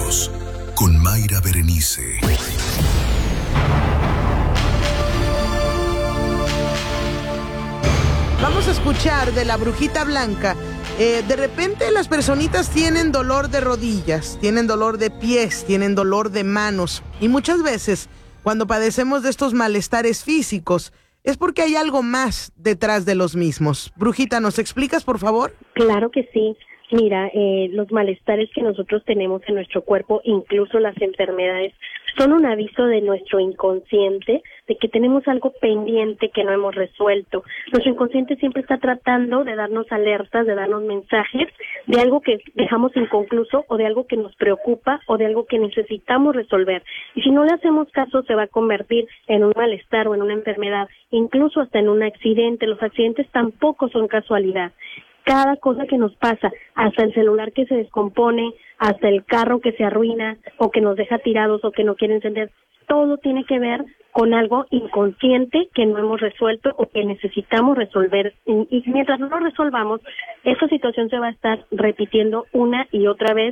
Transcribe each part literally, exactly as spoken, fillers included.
Milagros con Mayra Berenice. Vamos a escuchar de la brujita blanca. Eh, de repente las personitas tienen dolor de rodillas, tienen dolor de pies, tienen dolor de manos. Y muchas veces, cuando padecemos de estos malestares físicos, es porque hay algo más detrás de los mismos. Brujita, ¿nos explicas, por favor? Claro que sí. Mira, eh, los malestares que nosotros tenemos en nuestro cuerpo, incluso las enfermedades, son un aviso de nuestro inconsciente de que tenemos algo pendiente que no hemos resuelto. Nuestro inconsciente siempre está tratando de darnos alertas, de darnos mensajes de algo que dejamos inconcluso o de algo que nos preocupa o de algo que necesitamos resolver. Y si no le hacemos caso, se va a convertir en un malestar o en una enfermedad, incluso hasta en un accidente. Los accidentes tampoco son casualidad. Cada cosa que nos pasa, hasta el celular que se descompone, hasta el carro que se arruina o que nos deja tirados o que no quiere encender, todo tiene que ver con algo inconsciente que no hemos resuelto o que necesitamos resolver. Y mientras no lo resolvamos, esa situación se va a estar repitiendo una y otra vez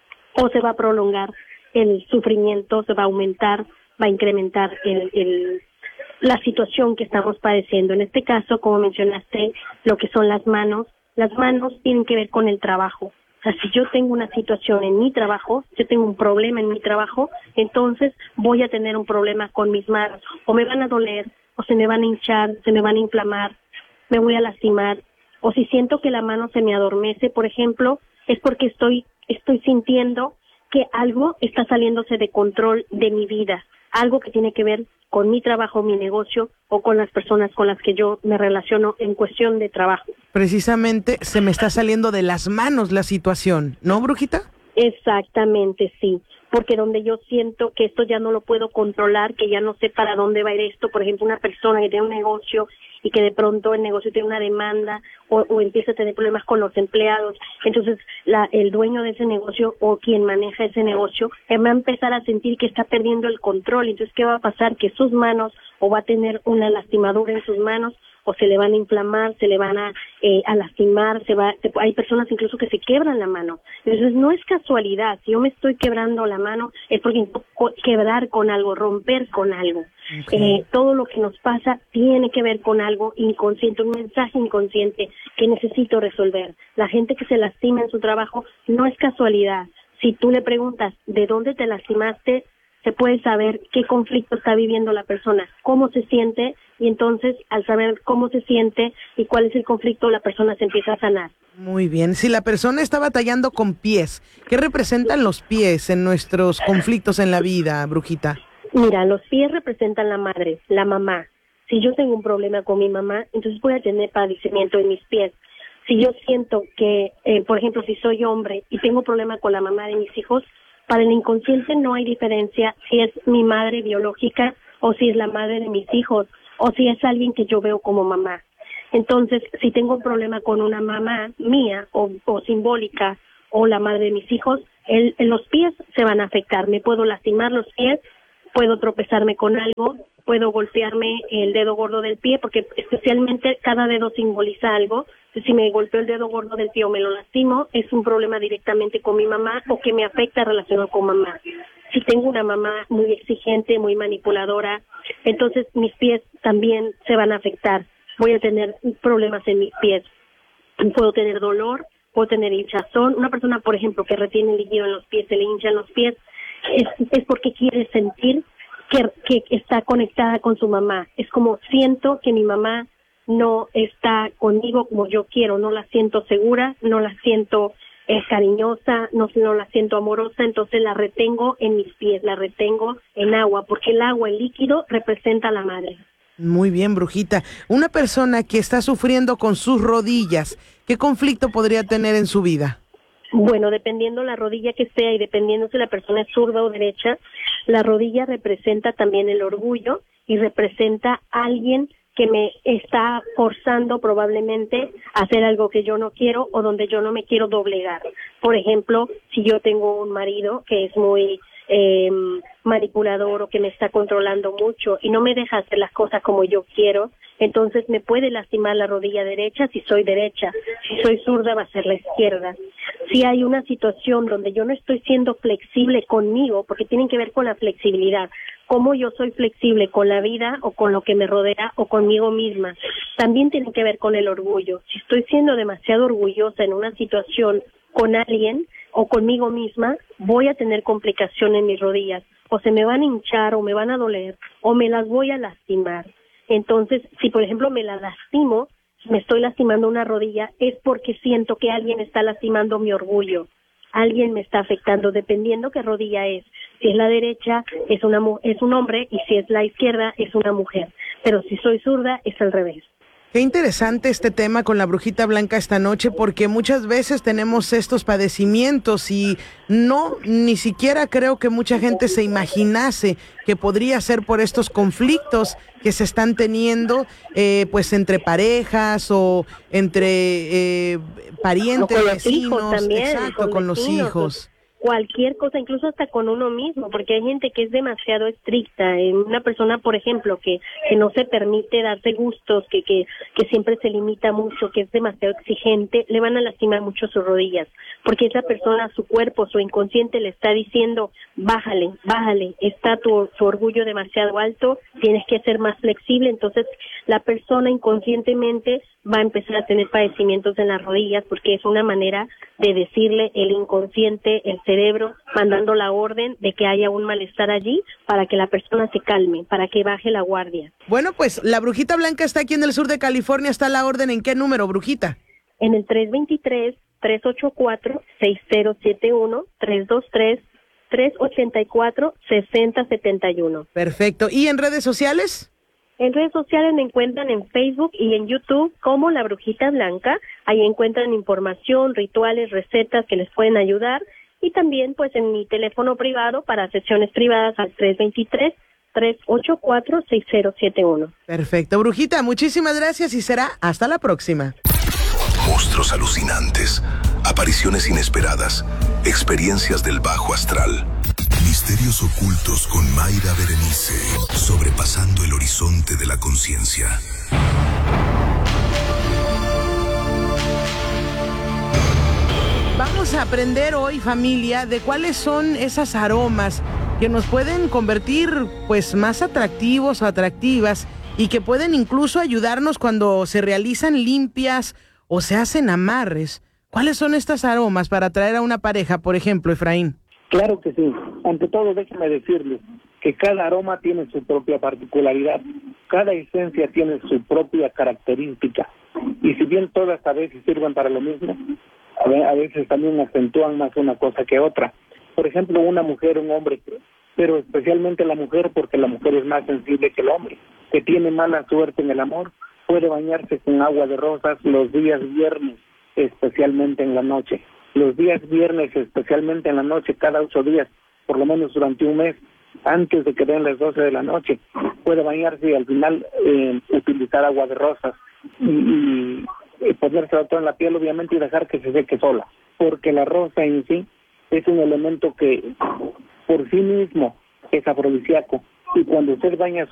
o se va a prolongar el sufrimiento, se va a aumentar, va a incrementar el, el la situación que estamos padeciendo. En este caso, como mencionaste, lo que son las manos, las manos tienen que ver con el trabajo. O sea, si yo tengo una situación en mi trabajo, yo tengo un problema en mi trabajo, entonces voy a tener un problema con mis manos. O me van a doler, o se me van a hinchar, se me van a inflamar, me voy a lastimar. O si siento que la mano se me adormece, por ejemplo, es porque estoy, estoy sintiendo que algo está saliéndose de control de mi vida. Algo que tiene que ver con mi trabajo, mi negocio o con las personas con las que yo me relaciono en cuestión de trabajo. Precisamente se me está saliendo de las manos la situación, ¿no, brujita? Exactamente, sí, porque donde yo siento que esto ya no lo puedo controlar, que ya no sé para dónde va a ir esto, por ejemplo, una persona que tiene un negocio y que de pronto el negocio tiene una demanda o, o empieza a tener problemas con los empleados, entonces la, el dueño de ese negocio o quien maneja ese negocio eh, va a empezar a sentir que está perdiendo el control. Entonces, ¿qué va a pasar? Que sus manos o va a tener una lastimadura en sus manos o se le van a inflamar, se le van a, eh, a lastimar, se va, se, hay personas incluso que se quebran la mano. Entonces no es casualidad, si yo me estoy quebrando la mano es porque quebrar con algo, romper con algo. Okay. Eh, todo lo que nos pasa tiene que ver con algo inconsciente, un mensaje inconsciente que necesito resolver. La gente que se lastima en su trabajo no es casualidad. Si tú le preguntas de dónde te lastimaste, se puede saber qué conflicto está viviendo la persona, cómo se siente, y entonces al saber cómo se siente y cuál es el conflicto, la persona se empieza a sanar. Muy bien. Si la persona está batallando con pies, ¿qué representan los pies en nuestros conflictos en la vida, brujita? Mira, los pies representan la madre, la mamá. Si yo tengo un problema con mi mamá, entonces voy a tener padecimiento en mis pies. Si yo siento que, eh, por ejemplo, si soy hombre y tengo problema con la mamá de mis hijos, para el inconsciente no hay diferencia si es mi madre biológica o si es la madre de mis hijos o si es alguien que yo veo como mamá. Entonces, si tengo un problema con una mamá mía o, o simbólica o la madre de mis hijos, el, los pies se van a afectar. Me puedo lastimar los pies, puedo tropezarme con algo, puedo golpearme el dedo gordo del pie, porque especialmente cada dedo simboliza algo. Si me golpeo el dedo gordo del pie o me lo lastimo, es un problema directamente con mi mamá o que me afecta relacionado con mamá. Si tengo una mamá muy exigente, muy manipuladora, entonces mis pies también se van a afectar. Voy a tener problemas en mis pies. Puedo tener dolor, puedo tener hinchazón. Una persona, por ejemplo, que retiene líquido en los pies, se le hinchan los pies, es, es porque quiere sentir que, que está conectada con su mamá. Es como siento que mi mamá no está conmigo como yo quiero, no la siento segura, no la siento eh, cariñosa, no, no la siento amorosa, entonces la retengo en mis pies, la retengo en agua, porque el agua, el líquido, representa a la madre. Muy bien, brujita. Una persona que está sufriendo con sus rodillas, ¿qué conflicto podría tener en su vida? Bueno, dependiendo la rodilla que sea y dependiendo si la persona es zurda o derecha, la rodilla representa también el orgullo y representa a alguien que me está forzando probablemente a hacer algo que yo no quiero o donde yo no me quiero doblegar. Por ejemplo, si yo tengo un marido que es muy eh, manipulador o que me está controlando mucho y no me deja hacer las cosas como yo quiero, entonces me puede lastimar la rodilla derecha si soy derecha, si soy zurda va a ser la izquierda. Si hay una situación donde yo no estoy siendo flexible conmigo, porque tienen que ver con la flexibilidad, cómo yo soy flexible con la vida o con lo que me rodea o conmigo misma, también tiene que ver con el orgullo. Si estoy siendo demasiado orgullosa en una situación con alguien o conmigo misma, voy a tener complicación en mis rodillas, o se me van a hinchar o me van a doler o me las voy a lastimar. Entonces, si por ejemplo me la lastimo, me estoy lastimando una rodilla, es porque siento que alguien está lastimando mi orgullo, alguien me está afectando, dependiendo qué rodilla es. Si es la derecha, es una es un hombre, y si es la izquierda, es una mujer. Pero si soy zurda, es al revés. Qué interesante este tema con la brujita blanca esta noche, porque muchas veces tenemos estos padecimientos y no, ni siquiera creo que mucha gente se imaginase que podría ser por estos conflictos que se están teniendo, eh, pues entre parejas o entre eh, parientes, o con vecinos, los hijos también, exacto, con, con vecinos, los hijos. Cualquier cosa, incluso hasta con uno mismo, porque hay gente que es demasiado estricta. Una persona, por ejemplo, que, que no se permite darse gustos, que, que, que siempre se limita mucho, que es demasiado exigente, le van a lastimar mucho sus rodillas, porque esa persona, su cuerpo, su inconsciente le está diciendo, bájale, bájale, está tu, tu orgullo demasiado alto, tienes que ser más flexible. Entonces la persona inconscientemente va a empezar a tener padecimientos en las rodillas, porque es una manera de decirle el inconsciente, el cerebro, mandando la orden de que haya un malestar allí para que la persona se calme, para que baje la guardia. Bueno, pues la brujita blanca está aquí en el sur de California. ¿Está la orden en qué número, brujita? En el tres dos tres, tres ocho cuatro, seis cero siete uno, tres dos tres, tres ocho cuatro, seis cero siete uno. Perfecto. ¿Y en redes sociales? En redes sociales me encuentran en Facebook y en YouTube como La Brujita Blanca. Ahí encuentran información, rituales, recetas que les pueden ayudar. Y también pues en mi teléfono privado para sesiones privadas al tres dos tres, tres ocho cuatro, seis cero siete uno. Perfecto, brujita, muchísimas gracias y será hasta la próxima. Monstruos alucinantes, apariciones inesperadas, experiencias del bajo astral. Misterios ocultos con Mayra Berenice, sobrepasando el horizonte de la conciencia. Vamos a aprender hoy, familia, de cuáles son esas aromas que nos pueden convertir pues más atractivos o atractivas y que pueden incluso ayudarnos cuando se realizan limpias o se hacen amarres. ¿Cuáles son estas aromas para atraer a una pareja, por ejemplo, Efraín? Claro que sí. Ante todo, déjeme decirles que cada aroma tiene su propia particularidad, cada esencia tiene su propia característica, y si bien todas a veces sirven para lo mismo, a veces también acentúan más una cosa que otra. Por ejemplo, una mujer, un hombre, pero especialmente la mujer, porque la mujer es más sensible que el hombre, que tiene mala suerte en el amor, puede bañarse con agua de rosas los días viernes, especialmente en la noche. Los días viernes, especialmente en la noche, cada ocho días, por lo menos durante un mes, antes de que den las doce de la noche, puede bañarse y al final eh, utilizar agua de rosas y, y, y ponerse todo en la piel, obviamente, y dejar que se seque sola, porque la rosa en sí es un elemento que por sí mismo es afrodisíaco, y cuando usted baña